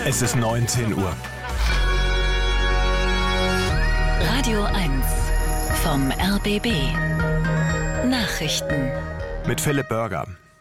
Es ist 19 Uhr. Radio 1 vom RBB. Nachrichten. Mit Philipp Börger.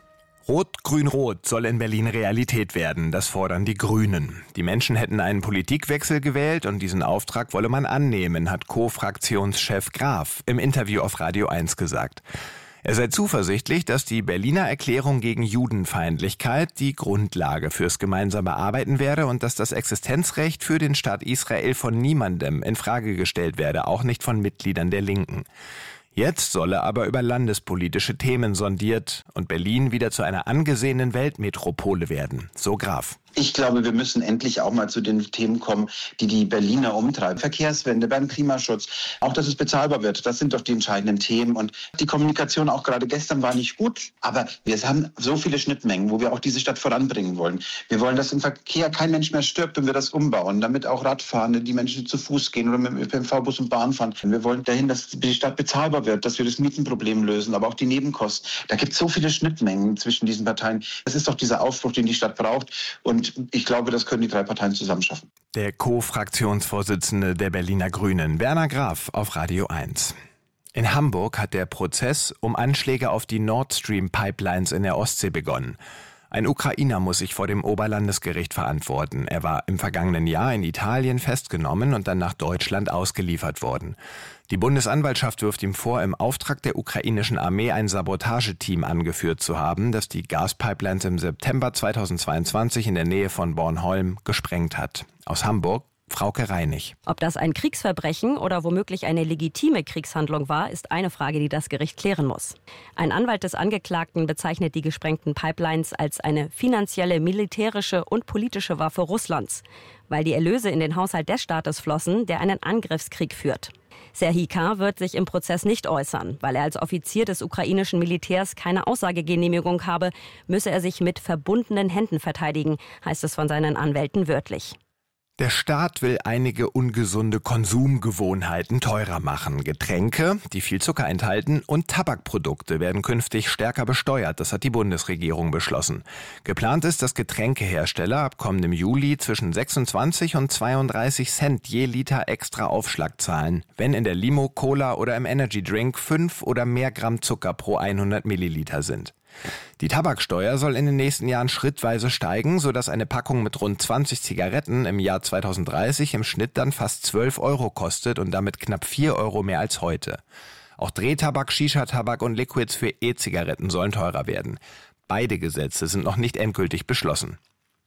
Rot-Grün-Rot soll in Berlin Realität werden, das fordern die Grünen. Die Menschen hätten einen Politikwechsel gewählt und diesen Auftrag wolle man annehmen, hat Co-Fraktionschef Graf im Interview auf Radio 1 gesagt. Er sei zuversichtlich, dass die Berliner Erklärung gegen Judenfeindlichkeit die Grundlage fürs gemeinsame Arbeiten werde und dass das Existenzrecht für den Staat Israel von niemandem in Frage gestellt werde, auch nicht von Mitgliedern der Linken. Jetzt solle aber über landespolitische Themen sondiert und Berlin wieder zu einer angesehenen Weltmetropole werden, so Graf. Ich glaube, wir müssen endlich auch mal zu den Themen kommen, die die Berliner umtreiben. Verkehrswende, beim Klimaschutz, auch dass es bezahlbar wird. Das sind doch die entscheidenden Themen. Und die Kommunikation auch gerade gestern war nicht gut. Aber wir haben so viele Schnittmengen, wo wir auch diese Stadt voranbringen wollen. Wir wollen, dass im Verkehr kein Mensch mehr stirbt und wir das umbauen, damit auch Radfahrende, die Menschen die zu Fuß gehen oder mit dem ÖPNV, Bus und Bahn fahren. Wir wollen dahin, dass die Stadt bezahlbar wird, dass wir das Mietenproblem lösen, aber auch die Nebenkosten. Da gibt es so viele Schnittmengen zwischen diesen Parteien. Das ist doch dieser Aufbruch, den die Stadt braucht. Und ich glaube, das können die drei Parteien zusammen schaffen. Der Co-Fraktionsvorsitzende der Berliner Grünen, Werner Graf, auf Radio 1. In Hamburg hat der Prozess um Anschläge auf die Nord Stream Pipelines in der Ostsee begonnen. Ein Ukrainer muss sich vor dem Oberlandesgericht verantworten. Er war im vergangenen Jahr in Italien festgenommen und dann nach Deutschland ausgeliefert worden. Die Bundesanwaltschaft wirft ihm vor, im Auftrag der ukrainischen Armee ein Sabotageteam angeführt zu haben, das die Gaspipelines im September 2022 in der Nähe von Bornholm gesprengt hat. Aus Hamburg, Frauke Reinig. Ob das ein Kriegsverbrechen oder womöglich eine legitime Kriegshandlung war, ist eine Frage, die das Gericht klären muss. Ein Anwalt des Angeklagten bezeichnet die gesprengten Pipelines als eine finanzielle, militärische und politische Waffe Russlands, weil die Erlöse in den Haushalt des Staates flossen, der einen Angriffskrieg führt. Serhii K. wird sich im Prozess nicht äußern. Weil er als Offizier des ukrainischen Militärs keine Aussagegenehmigung habe, müsse er sich mit verbundenen Händen verteidigen, heißt es von seinen Anwälten wörtlich. Der Staat will einige ungesunde Konsumgewohnheiten teurer machen. Getränke, die viel Zucker enthalten, und Tabakprodukte werden künftig stärker besteuert. Das hat die Bundesregierung beschlossen. Geplant ist, dass Getränkehersteller ab kommendem Juli zwischen 26 und 32 Cent je Liter extra Aufschlag zahlen, wenn in der Limo, Cola oder im Energy Drink 5 oder mehr Gramm Zucker pro 100 Milliliter sind. Die Tabaksteuer soll in den nächsten Jahren schrittweise steigen, sodass eine Packung mit rund 20 Zigaretten im Jahr 2030 im Schnitt dann fast 12 Euro kostet und damit knapp 4 Euro mehr als heute. Auch Drehtabak, Shisha-Tabak und Liquids für E-Zigaretten sollen teurer werden. Beide Gesetze sind noch nicht endgültig beschlossen.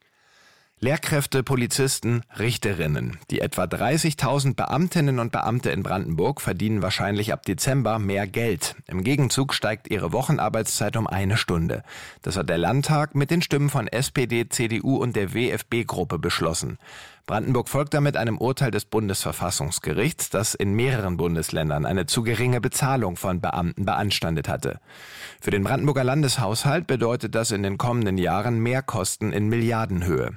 Lehrkräfte, Polizisten, Richterinnen. Die etwa 30.000 Beamtinnen und Beamte in Brandenburg verdienen wahrscheinlich ab Dezember mehr Geld. Im Gegenzug steigt ihre Wochenarbeitszeit um 1 Stunde. Das hat der Landtag mit den Stimmen von SPD, CDU und der WFB-Gruppe beschlossen. Brandenburg folgt damit einem Urteil des Bundesverfassungsgerichts, das in mehreren Bundesländern eine zu geringe Bezahlung von Beamten beanstandet hatte. Für den Brandenburger Landeshaushalt bedeutet das in den kommenden Jahren Mehrkosten in Milliardenhöhe.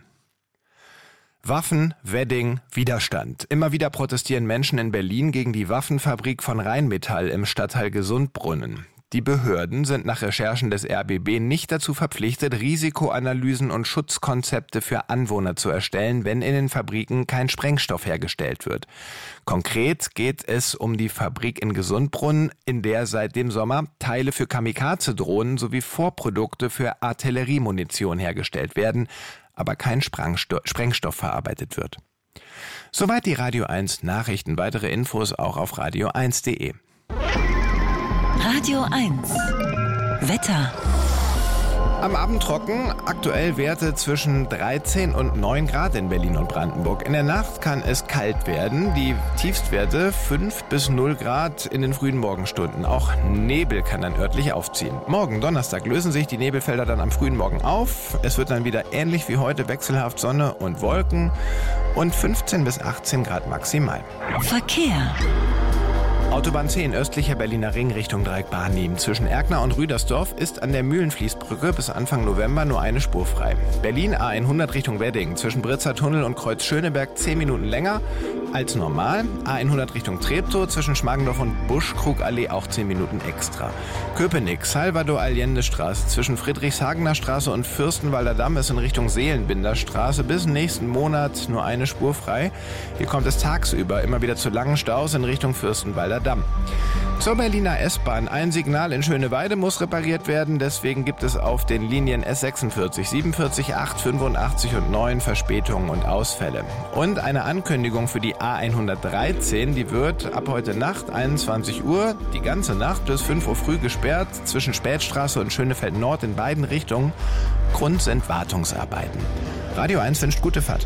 Waffen, Wedding, Widerstand. Immer wieder protestieren Menschen in Berlin gegen die Waffenfabrik von Rheinmetall im Stadtteil Gesundbrunnen. Die Behörden sind nach Recherchen des RBB nicht dazu verpflichtet, Risikoanalysen und Schutzkonzepte für Anwohner zu erstellen, wenn in den Fabriken kein Sprengstoff hergestellt wird. Konkret geht es um die Fabrik in Gesundbrunnen, in der seit dem Sommer Teile für Kamikaze-Drohnen sowie Vorprodukte für Artilleriemunition hergestellt werden, aber kein Sprengstoff verarbeitet wird. Soweit die Radio 1 Nachrichten. Weitere Infos auch auf radio1.de. Radio 1 Wetter. Am Abend trocken, aktuell Werte zwischen 13 und 9 Grad in Berlin und Brandenburg. In der Nacht kann es kalt werden, die Tiefstwerte 5 bis 0 Grad in den frühen Morgenstunden. Auch Nebel kann dann örtlich aufziehen. Morgen Donnerstag lösen sich die Nebelfelder dann am frühen Morgen auf. Es wird dann wieder ähnlich wie heute wechselhaft Sonne und Wolken und 15 bis 18 Grad maximal. Verkehr. Autobahn 10 östlicher Berliner Ring Richtung Dreieck Barnim. Zwischen Erkner und Rüdersdorf ist an der Mühlenfließbrücke bis Anfang November nur eine Spur frei. Berlin A100 Richtung Wedding. Zwischen Britzer Tunnel und Kreuz Schöneberg 10 Minuten länger. als normal. A100 Richtung Treptow, zwischen Schmargendorf und Buschkrugallee auch 10 Minuten extra. Köpenick, Salvador Allende Straße, zwischen Friedrichshagener Straße und Fürstenwalder Damm ist in Richtung Seelenbinder Straße bis nächsten Monat nur eine Spur frei. Hier kommt es tagsüber immer wieder zu langen Staus in Richtung Fürstenwalder Damm. Zur Berliner S-Bahn. Ein Signal in Schöneweide muss repariert werden. Deswegen gibt es auf den Linien S46, 47, 8, 85 und 9 Verspätungen und Ausfälle. Und eine Ankündigung für die A113. Die wird ab heute Nacht 21 Uhr die ganze Nacht bis 5 Uhr früh gesperrt. Zwischen Spätstraße und Schönefeld Nord in beiden Richtungen. Grund sind Wartungsarbeiten. Radio 1 wünscht gute Fahrt.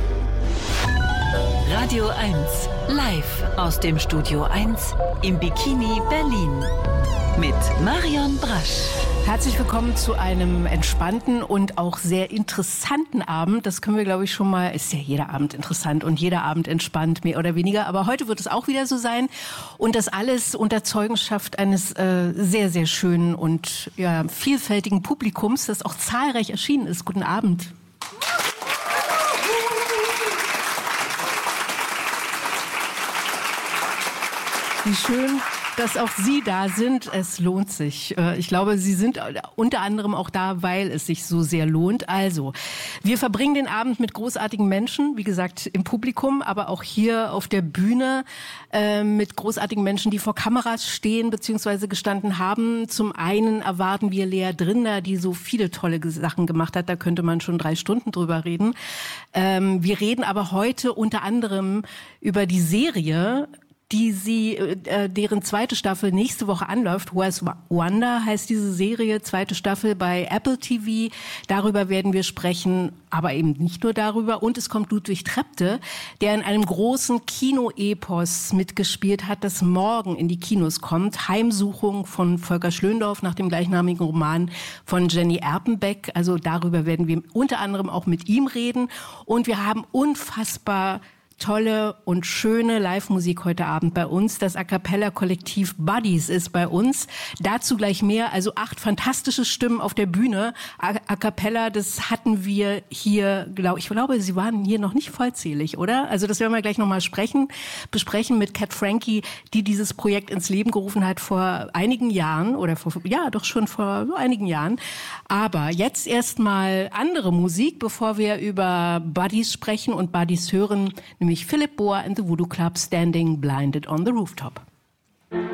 Radio 1, live aus dem Studio 1 im Bikini Berlin mit Marion Brasch. Herzlich willkommen zu einem entspannten und auch sehr interessanten Abend. Das können wir, glaube ich, schon mal, ist ja jeder Abend interessant und jeder Abend entspannt, mehr oder weniger. Aber heute wird es auch wieder so sein. Und das alles unter Zeugenschaft eines sehr, sehr schönen und ja, vielfältigen Publikums, das auch zahlreich erschienen ist. Guten Abend. Wie schön, dass auch Sie da sind. Es lohnt sich. Ich glaube, Sie sind unter anderem auch da, weil es sich so sehr lohnt. Also, wir verbringen den Abend mit großartigen Menschen, wie gesagt, im Publikum, aber auch hier auf der Bühne mit großartigen Menschen, die vor Kameras stehen bzw. gestanden haben. Zum einen erwarten wir Lea Drinder, die so viele tolle Sachen gemacht hat. Da könnte man schon 3 Stunden drüber reden. Wir reden aber heute unter anderem über die Serie, deren zweite Staffel nächste Woche anläuft. Where's Wanda heißt diese Serie, zweite Staffel bei Apple TV. Darüber werden wir sprechen, aber eben nicht nur darüber. Und es kommt Ludwig Trepte, der in einem großen Kino-Epos mitgespielt hat, das morgen in die Kinos kommt. Heimsuchung von Volker Schlöndorff nach dem gleichnamigen Roman von Jenny Erpenbeck. Also darüber werden wir unter anderem auch mit ihm reden. Und wir haben unfassbar tolle und schöne Live-Musik heute Abend bei uns. Das A-Cappella-Kollektiv Buddies ist bei uns. Dazu gleich mehr. Also 8 fantastische Stimmen auf der Bühne. A-Cappella, das hatten wir hier, ich glaube, Sie waren hier noch nicht vollzählig, oder? Also das werden wir gleich nochmal besprechen mit Cat Frankie, die dieses Projekt ins Leben gerufen hat vor einigen Jahren oder vor einigen Jahren. Aber jetzt erstmal andere Musik, bevor wir über Buddies sprechen und Buddies hören, nämlich Philip Boa and the Voodoo Club, Standing Blinded on the Rooftop.